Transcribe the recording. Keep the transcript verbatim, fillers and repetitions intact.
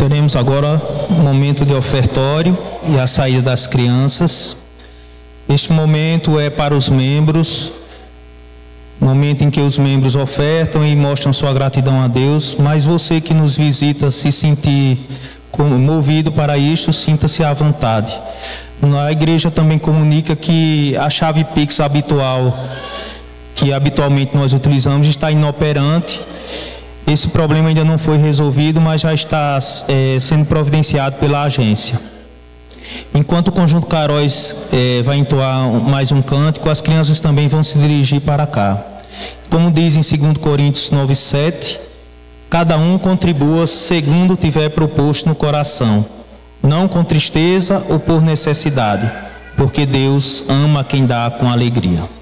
Teremos agora o momento de ofertório e a saída das crianças. Este momento é para os membros, momento em que os membros ofertam e mostram sua gratidão a Deus, mas você que nos visita, se sentir movido para isto, sinta-se à vontade. A igreja também comunica que a chave Pix habitual, que habitualmente nós utilizamos, está inoperante. Esse problema ainda não foi resolvido, mas já está é, sendo providenciado pela agência. Enquanto o Conjunto Caróis é, vai entoar mais um cântico, as crianças também vão se dirigir para cá. Como diz em dois Coríntios nove, sete, cada um contribua segundo tiver proposto no coração, não com tristeza ou por necessidade, porque Deus ama quem dá com alegria.